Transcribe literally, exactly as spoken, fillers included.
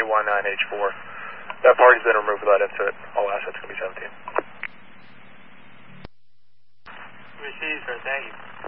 A one nine H four. That party's been removed without incident. All assets can be seventeen. Received, sir. Thank you.